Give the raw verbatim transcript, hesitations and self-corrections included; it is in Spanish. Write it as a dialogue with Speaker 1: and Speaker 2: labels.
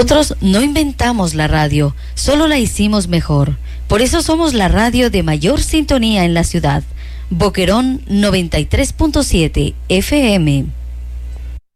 Speaker 1: Nosotros no inventamos la radio, solo la hicimos mejor. Por eso somos la radio de mayor sintonía en la ciudad. Boquerón noventa y tres punto siete F M.